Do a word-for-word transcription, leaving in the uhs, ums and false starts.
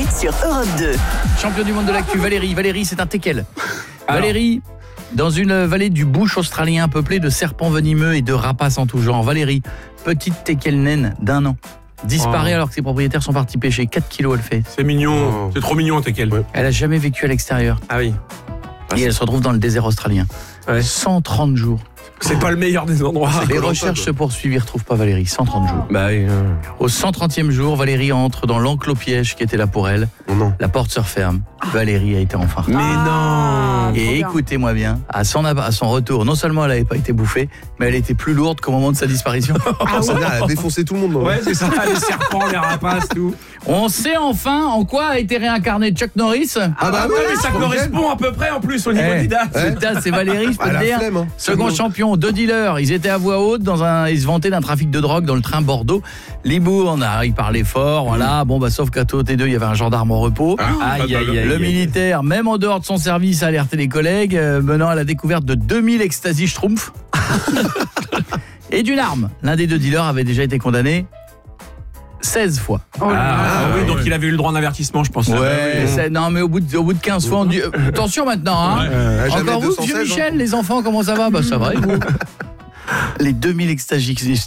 sur Europe deux. Champion du monde de l'actu, Valérie. Valérie, c'est un teckel. Alors. Valérie, dans une vallée du bush australien peuplée de serpents venimeux et de rapaces en tout genre. Valérie, petite teckel naine d'un an, disparaît oh. alors que ses propriétaires sont partis pêcher. quatre kilos elle fait. C'est mignon, oh. c'est trop mignon teckel. Ouais. Elle a jamais vécu à l'extérieur. Ah oui. Et elle se retrouve dans le désert australien. Ouais. cent trente jours. C'est pas le meilleur des endroits. Les recherches se poursuivent, ils ne retrouvent pas Valérie. cent trente jours. Bah oui. Euh... Au cent trentième jour, Valérie entre dans l'enclos piège qui était là pour elle. Oh non. La porte se referme. Valérie a été enfin retrouvée. Mais non. Et écoutez-moi bien, à son, à son retour, non seulement elle n'avait pas été bouffée, mais elle était plus lourde qu'au moment de sa disparition. Ah ouais. Elle a défoncé tout le monde. Ouais, c'est ça. Les serpents, les rapaces, tout. On sait enfin en quoi a été réincarné Chuck Norris. Ah bah oui, mais ça correspond à peu près en plus au niveau eh, des dates. Putain, c'est Valérie, je peux te dire. Flemme, hein. Second champion, deux dealers. Ils étaient à voix haute, dans un, ils se vantaient d'un trafic de drogue dans le train Bordeaux. Libourne, ah, ils parlaient fort, voilà. Bon bah sauf qu'à côté d'eux, il y avait un gendarme au repos. Ah, aïe, aïe, aïe, le aïe, militaire, même en dehors de son service, a alerté les collègues, euh, menant à la découverte de deux mille ecstasy schtroumpfs et d'une arme. L'un des deux dealers avait déjà été condamné seize fois. Oh ah, ah oui, donc ouais. il avait eu le droit d'avertissement, je pense. Ouais, ouais. c'est, non mais au bout de, au bout de quinze fois, on dit, euh, attention maintenant, hein. Ouais. Euh, Encore vous, vieux Michel, hein. Les enfants, comment ça va ? Bah ça va et vous ? Les deux mille ecstasy